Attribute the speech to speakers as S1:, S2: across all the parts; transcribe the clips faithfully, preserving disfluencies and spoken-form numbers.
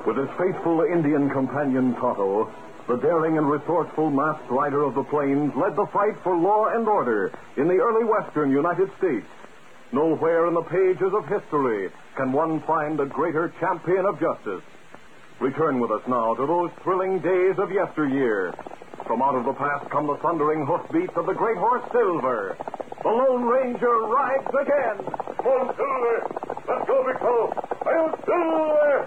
S1: With his faithful Indian companion Tonto, the daring and resourceful masked rider of the plains led the fight for law and order in the early western United States. Nowhere in the pages of history can one find a greater champion of justice. Return with us now to those thrilling days of yesteryear. From out of the past come the thundering hoofbeats of the great horse Silver. The Lone Ranger rides again. Come on, Silver. Let's go, big fellow. I'll Silver.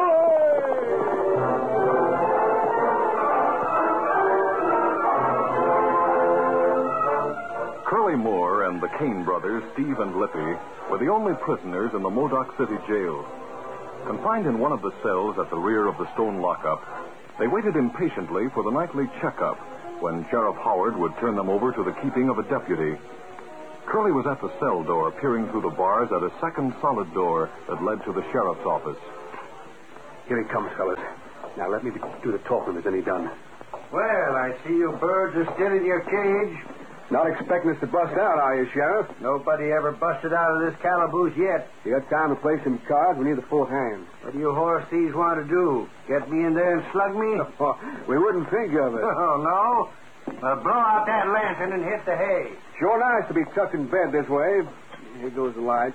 S1: Curly Moore and the Kane brothers, Steve and Lippy, were the only prisoners in the Modoc City jail. Confined in one of the cells at the rear of the stone lockup, they waited impatiently for the nightly checkup when Sheriff Howard would turn them over to the keeping of a deputy. Curly was at the cell door, peering through the bars at a second solid door that led to the sheriff's office.
S2: Here he comes, fellas. Now let me do the talking if there's any done.
S3: Well, I see you birds are still in your cage.
S2: Not expecting us to bust out, are you, Sheriff?
S3: Nobody ever busted out of this calaboose yet.
S2: You got time to play some cards? We need the full hand.
S3: What do you horse thieves want to do? Get me in there and slug me?
S2: We wouldn't think of it.
S3: Oh, no? Well, blow out that lantern and hit the hay.
S2: Sure nice to be tucked in bed this way. Here goes the light.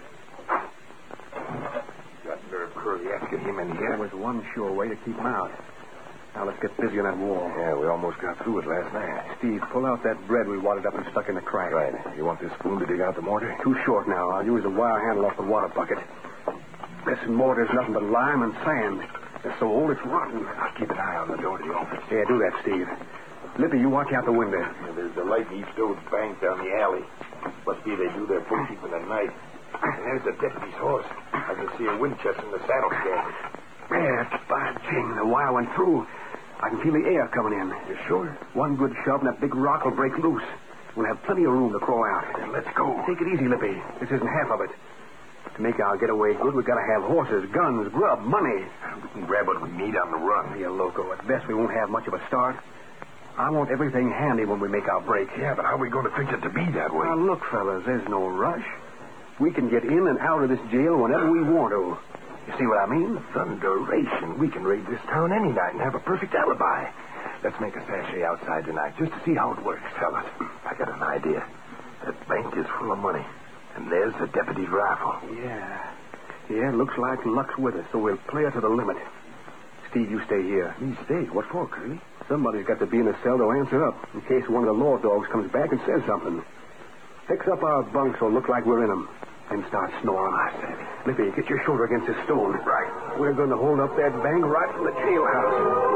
S4: Got nerve, Curly, asking him in here.
S2: There was one sure way to keep him out. Now let's get busy on that wall.
S4: Yeah, we almost got through it last night.
S2: Steve, pull out that bread we wadded up and stuck in the crack.
S4: Right. You want this spoon to dig out the mortar?
S2: Too short now. I'll use the wire handle off the water bucket. This mortar's nothing but lime and sand. It's so old it's rotten.
S4: I'll keep an eye on the door to the office.
S2: Yeah, do that, Steve. Lippy, you watch out the window.
S4: Yeah, there's a light in each those bank down the alley. Must be they do their bookkeeping at night. And there's the deputy's horse. I can see a Winchester in the saddle scabbard.
S2: Yeah, by jing, the wire went through. I can feel the air coming in.
S4: You sure?
S2: One good shove and that big rock will break loose. We'll have plenty of room to crawl out.
S4: Then let's go.
S2: Take it easy, Lippy. This isn't half of it. To make our getaway good, we've got to have horses, guns, grub, money.
S4: We can grab what we need on the run.
S2: You loco. At best, we won't have much of a start. I want everything handy when we make our break.
S4: Yeah, but how are we going to fix it to be that way?
S2: Now, look, fellas, there's no rush. We can get in and out of this jail whenever we want to. You see what I mean?
S4: Thunderation. We can raid this town any night and have a perfect alibi. Let's make a sachet outside tonight just to see how it works, fellas. I got an idea. That bank is full of money. And there's the deputy's rifle.
S2: Yeah. Yeah, it looks like luck's with us, so we'll play it to the limit. Steve, you stay here.
S4: Me stay? What for, Curly?
S2: Somebody's got to be in the cell to answer up in case one of the law dogs comes back and says something. Fix up our bunks so it look like we're in them. And start snoring.
S4: I said.
S2: Lippy, get your shoulder against this stone.
S4: Right.
S2: We're going to hold up that bank right from the jailhouse.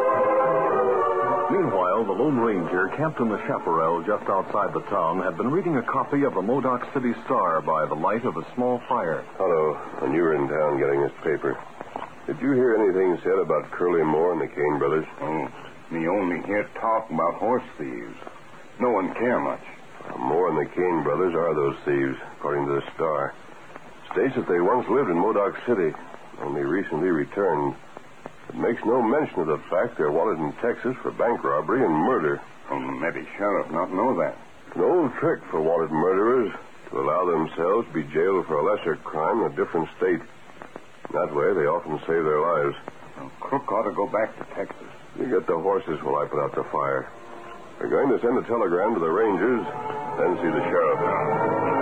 S1: Meanwhile, the Lone Ranger, camped in the chaparral just outside the town, had been reading a copy of the Modoc City Star by the light of a small fire.
S5: Hello. When you were in town getting this paper, did you hear anything said about Curly Moore and the Kane brothers?
S6: Oh, me only hear talk about horse thieves. No one care much.
S5: Moore and the Kane brothers are those thieves, according to the Star. States that they once lived in Modoc City, only recently returned. It makes no mention of the fact they're wanted in Texas for bank robbery and murder.
S6: Oh, maybe sheriff not know that.
S5: It's an old trick for wanted murderers to allow themselves to be jailed for a lesser crime in a different state. That way, they often save their lives.
S6: Well, Crook ought to go back to Texas.
S5: You get the horses while I put out the fire. We're going to send a telegram to the Rangers, then see the sheriff.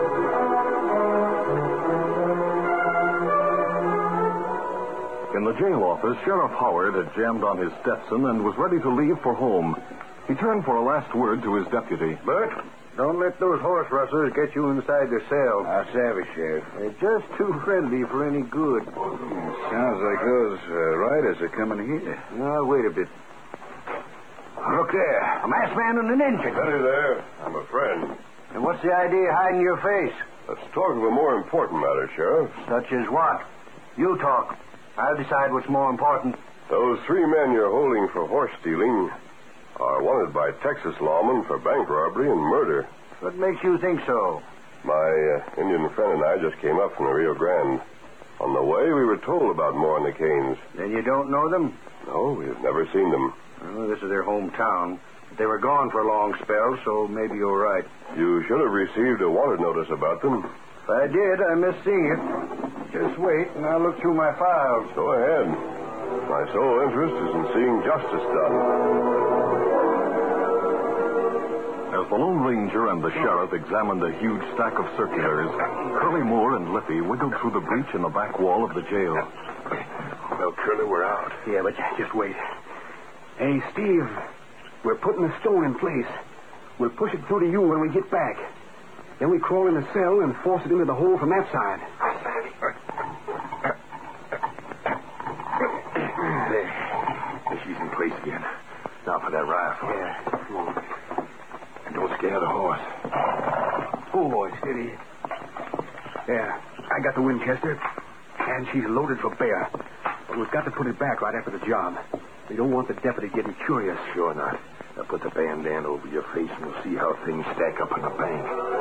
S1: In the jail office, Sheriff Howard had jammed on his Stetson and was ready to leave for home. He turned for a last word to his deputy.
S3: Bert, don't let those horse rustlers get you inside the cell.
S6: How savvy, Sheriff.
S3: They're just too friendly for any good.
S6: Sounds like those uh, riders are coming here.
S3: Now, wait a bit. Look there, a masked man and an engine.
S5: Steady there. I'm a friend.
S3: And what's the idea hiding your face?
S5: Let's talk of a more important matter, Sheriff.
S3: Such as what? You talk. I'll decide what's more important.
S5: Those three men you're holding for horse stealing are wanted by Texas lawmen for bank robbery and murder.
S3: What makes you think so?
S5: My uh, Indian friend and I just came up from the Rio Grande. On the way, we were told about Moore and the Canes.
S3: Then you don't know them?
S5: No, we've never seen them.
S3: Well, this is their hometown. They were gone for a long spell, so maybe you're right.
S5: You should have received a wanted notice about them.
S3: If I did, I missed seeing it. Just wait, and I'll look through my files.
S5: Go ahead. My sole interest is in seeing justice done.
S1: As the Lone Ranger and the sheriff examined a huge stack of circulars, Curly Moore and Lippy wiggled through the breach in the back wall of the jail.
S4: Well, Curly, we're out.
S2: Yeah, but just wait. Hey, Steve, we're putting the stone in place. We'll push it through to you when we get back. Then we crawl in the cell and force it into the hole from that side.
S4: There. She's in place again. Now for that rifle.
S2: Yeah, come on.
S4: And don't scare the horse.
S2: Oh, boy, steady. Yeah, I got the Winchester, and she's loaded for bear. But we've got to put it back right after the job. We don't want the deputy getting curious.
S4: Sure not. Now put the bandana over your face and we'll see how things stack up in the bank.